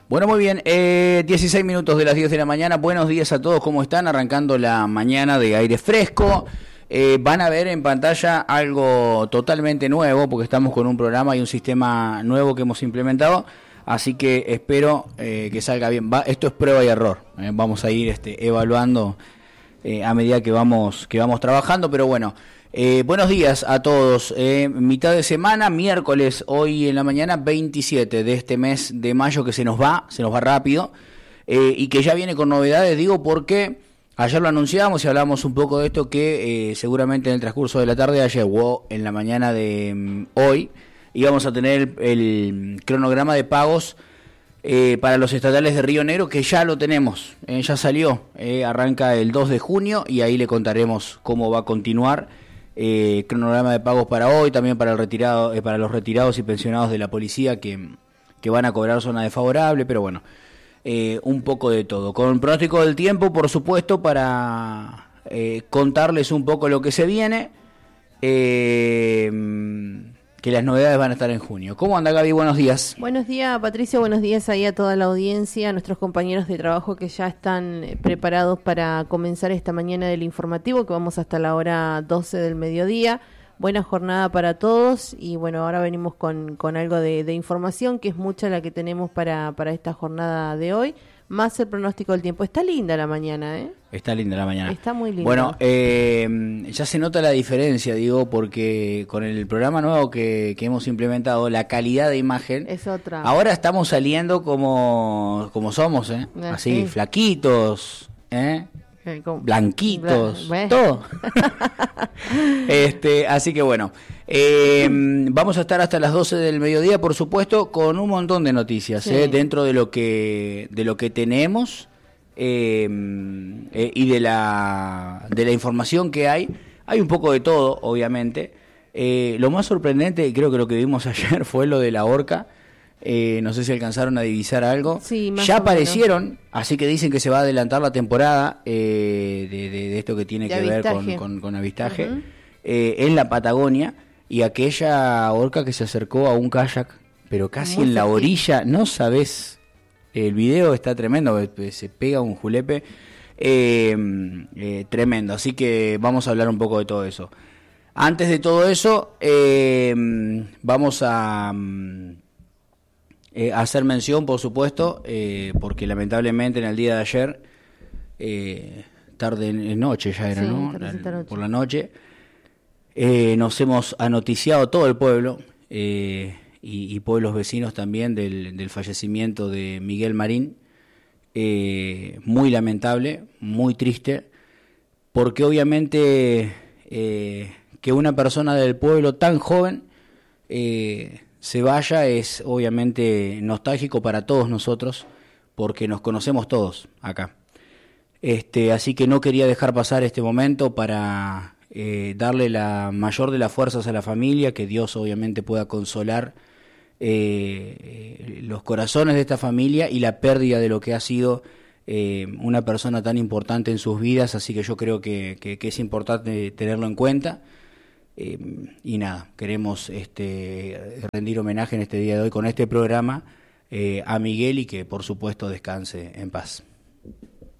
Bueno, muy bien, 16 minutos de las 10 de la mañana. Buenos días a todos, ¿cómo están? Arrancando la mañana de aire fresco. Van a ver en pantalla algo totalmente nuevo, porque estamos con un programa y un sistema nuevo que hemos implementado. Así que espero que salga bien. Esto es prueba y error. Vamos a ir evaluando a medida que vamos trabajando, pero bueno. Buenos días a todos. Mitad de semana, miércoles, hoy en la mañana, 27 de este mes de mayo, que se nos va rápido, y que ya viene con novedades, digo, porque ayer lo anunciamos y hablamos un poco de esto, que seguramente en el transcurso de la tarde, ayer o en la mañana de hoy, íbamos a tener el cronograma de pagos para los estatales de Río Negro, que ya lo tenemos, ya salió, arranca el 2 de junio y ahí le contaremos cómo va a continuar. Cronograma de pagos para hoy, también para para los retirados y pensionados de la policía que van a cobrar zona desfavorable, pero bueno, un poco de todo. Con pronóstico del tiempo, por supuesto, para contarles un poco lo que se viene, que las novedades van a estar en junio. ¿Cómo anda, Gaby? Buenos días. Buenos días, Patricio. Buenos días ahí a toda la audiencia, a nuestros compañeros de trabajo que ya están preparados para comenzar esta mañana del informativo, que vamos hasta la hora 12 del mediodía. Buena jornada para todos y bueno, ahora venimos con algo de información, que es mucha la que tenemos para esta jornada de hoy, más el pronóstico del tiempo. Está linda la mañana, ¿eh? Está linda la mañana. Está muy linda. Bueno, ya se nota la diferencia, digo, porque con el programa nuevo que hemos implementado, la calidad de imagen es otra. Ahora estamos saliendo como somos, así, sí. Flaquitos, blanquitos, todo. Así que bueno, vamos a estar hasta las 12 del mediodía, por supuesto, con un montón de noticias, sí. Dentro de lo que tenemos. Y de la información que hay un poco de todo, obviamente. Lo más sorprendente, y creo que lo que vimos ayer, fue lo de la horca. No sé si alcanzaron a divisar algo. Sí, ya aparecieron, así que dicen que se va a adelantar la temporada de esto que tiene que avistaje. Ver con avistaje, uh-huh. En la Patagonia, y aquella horca que se acercó a un kayak, pero casi en la orilla, no sabés. El video está tremendo, se pega un julepe tremendo, así que vamos a hablar un poco de todo eso. Antes de todo eso, vamos a hacer mención, por supuesto, porque lamentablemente en el día de ayer, noche ya era, sí, ¿no? Por la noche, nos hemos anoticiado todo el pueblo, y pueblos vecinos también del fallecimiento de Miguel Marín, muy lamentable, muy triste, porque obviamente que una persona del pueblo tan joven se vaya es obviamente nostálgico para todos nosotros, porque nos conocemos todos acá. Así que no quería dejar pasar este momento para darle la mayor de las fuerzas a la familia, que Dios obviamente pueda consolar los corazones de esta familia y la pérdida de lo que ha sido una persona tan importante en sus vidas, así que yo creo que es importante tenerlo en cuenta, y nada, queremos rendir homenaje en este día de hoy con este programa a Miguel, y que por supuesto descanse en paz.